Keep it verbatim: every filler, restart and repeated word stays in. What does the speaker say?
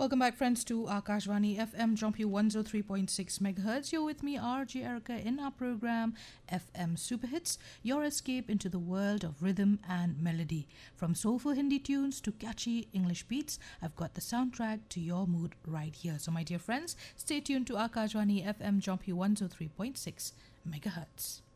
Welcome back, friends, to Akashvani F M Jompu one oh three point six megahertz. You're with me, R J Erica, in our program F M Super Hits, your escape into the world of rhythm and melody. From soulful Hindi tunes to catchy English beats, I've got the soundtrack to your mood right here. So, my dear friends, stay tuned to Akashvani F M Jompu one oh three point six megahertz.